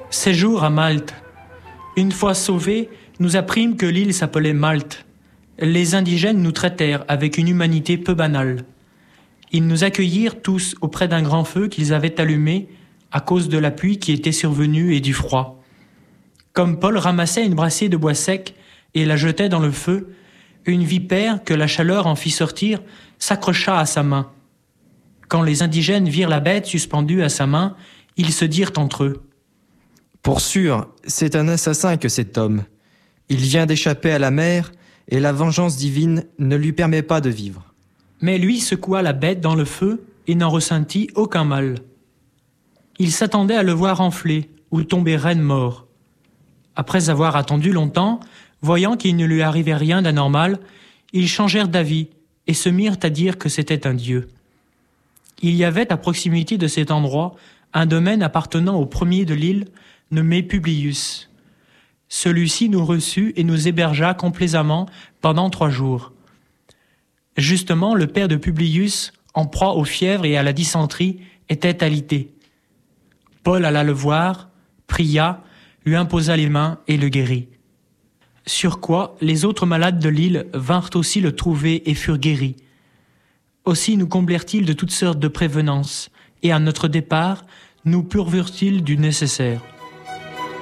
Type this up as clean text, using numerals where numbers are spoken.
Séjour à Malte. Une fois sauvés, nous apprîmes que l'île s'appelait Malte. Les indigènes nous traitèrent avec une humanité peu banale. Ils nous accueillirent tous auprès d'un grand feu qu'ils avaient allumé à cause de la pluie qui était survenue et du froid. Comme Paul ramassait une brassée de bois sec et la jetait dans le feu, une vipère que la chaleur en fit sortir s'accrocha à sa main. Quand les indigènes virent la bête suspendue à sa main, ils se dirent entre eux: Pour sûr, c'est un assassin que cet homme. Il vient d'échapper à la mer et la vengeance divine ne lui permet pas de vivre. Mais lui secoua la bête dans le feu et n'en ressentit aucun mal. Il s'attendait à le voir enfler ou tomber raide mort. Après avoir attendu longtemps, voyant qu'il ne lui arrivait rien d'anormal, ils changèrent d'avis et se mirent à dire que c'était un dieu. Il y avait à proximité de cet endroit un domaine appartenant au premier de l'île, nommé Publius. Celui-ci nous reçut et nous hébergea complaisamment pendant 3 jours. Justement, le père de Publius, en proie aux fièvres et à la dysenterie, était alité. Paul alla le voir, pria, lui imposa les mains et le guérit. Sur quoi les autres malades de l'île vinrent aussi le trouver et furent guéris. Aussi nous comblèrent-ils de toutes sortes de prévenances, et à notre départ, nous pourvurent-ils du nécessaire.